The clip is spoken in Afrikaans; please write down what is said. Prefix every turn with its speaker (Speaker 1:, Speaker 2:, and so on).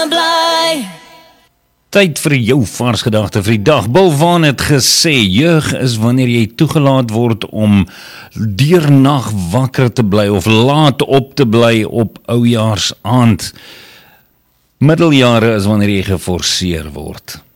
Speaker 1: Tyd vir jou vars gedagte vir die dag. Bulwaan het gesê, jeug is wanneer jy toegelaat word om deurnag wakker te bly of laat op te bly op oujaarsaand. Middeljare is wanneer jy geforseer word.